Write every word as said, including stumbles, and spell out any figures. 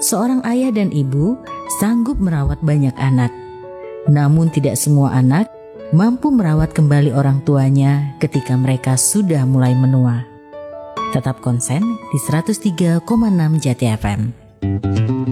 Seorang ayah dan ibu sanggup merawat banyak anak, namun tidak semua anak mampu merawat kembali orang tuanya ketika mereka sudah mulai menua. Tetap konsen di seratus tiga koma enam Jati F M.